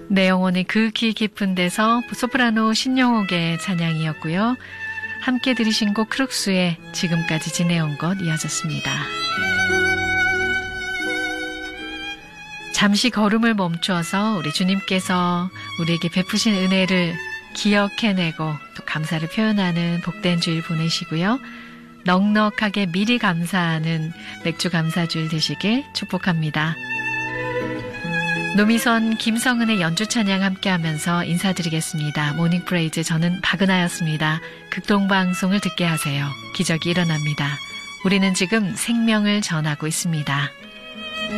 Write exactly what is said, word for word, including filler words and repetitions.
내 영혼의 극히 깊은 데서 소프라노 신영옥의 찬양이었고요. 함께 들으신 곡 크룩스의 지금까지 지내온 것 이어졌습니다. 잠시 걸음을 멈추어서 우리 주님께서 우리에게 베푸신 은혜를 기억해내고 또 감사를 표현하는 복된 주일 보내시고요. 넉넉하게 미리 감사하는 맥주 감사주일 되시길 축복합니다. 노미선 김성은의 연주 찬양 함께하면서 인사드리겠습니다. 모닝 프레이즈, 저는 박은하였습니다. 극동방송을 듣게 하세요. 기적이 일어납니다. 우리는 지금 생명을 전하고 있습니다.